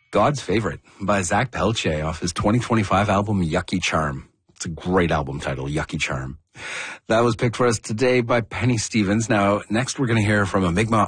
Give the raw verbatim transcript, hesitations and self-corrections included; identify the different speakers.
Speaker 1: God's Favorite by Zach Pelche off his twenty twenty-five album Yucky Charm. It's a great album title, Yucky Charm. That was picked for us today by Penny Stevens. Now, next we're going to hear from a Mi'kmaq